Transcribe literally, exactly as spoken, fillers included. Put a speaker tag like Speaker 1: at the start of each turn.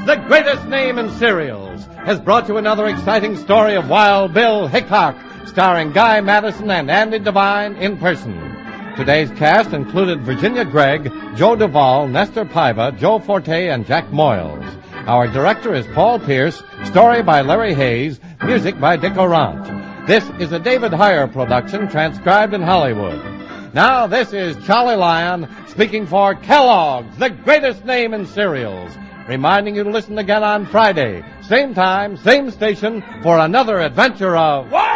Speaker 1: Kellogg's, the greatest name in cereals, has brought you another exciting story of Wild Bill Hickok, starring Guy Madison and Andy Devine in person. Today's cast included Virginia Gregg, Joe Duvall, Nestor Paiva, Joe Forte, and Jack Moyles. Our director is Paul Pierce, story by Larry Hayes, music by Dick Orant. This is a David Heyer production transcribed in Hollywood. Now, this is Charlie Lyon speaking for Kellogg's, the greatest name in cereals, reminding you to listen again on Friday, same time, same station, for another adventure of... Wild